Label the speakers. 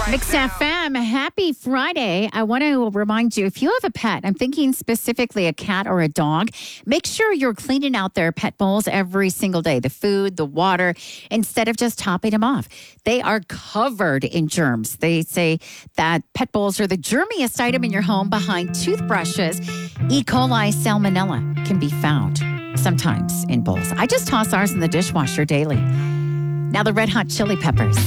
Speaker 1: Mix FM, happy Friday. I want to remind you, if you have a pet, I'm thinking specifically a cat or a dog, make sure you're cleaning out their pet bowls every single day, the food, the water, instead of just topping them off. They are covered in germs. They say that pet bowls are the germiest item in your home behind toothbrushes. E. coli, salmonella can be found sometimes in bowls. I just toss ours in the dishwasher daily. Now the Red Hot Chili Peppers.